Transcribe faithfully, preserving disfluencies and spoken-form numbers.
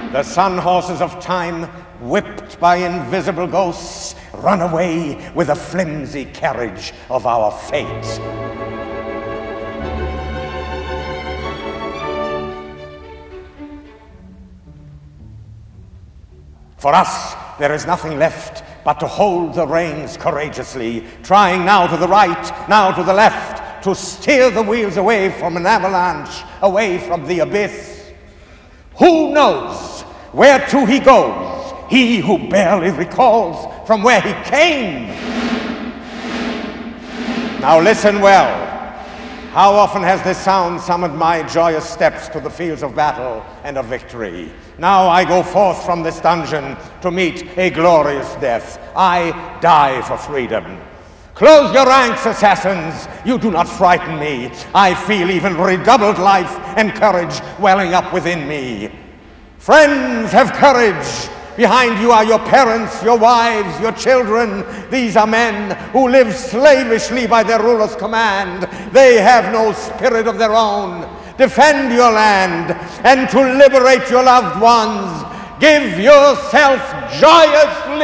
The sun horses of time, whipped by invisible ghosts, run away with the flimsy carriage of our fate. For us, there is nothing left but to hold the reins courageously, trying now to the right, now to the left, to steer the wheels away from an avalanche, away from the abyss. Who knows where to he goes, he who barely recalls from where he came? Now listen well. How often has this sound summoned my joyous steps to the fields of battle and of victory? Now I go forth from this dungeon to meet a glorious death. I die for freedom. Close your ranks, assassins. You do not frighten me. I feel even redoubled life and courage welling up within me. Friends, have courage. Behind you are your parents, your wives, your children. These are men who live slavishly by their ruler's command. They have no spirit of their own. Defend your land, and to liberate your loved ones, give yourself joyously.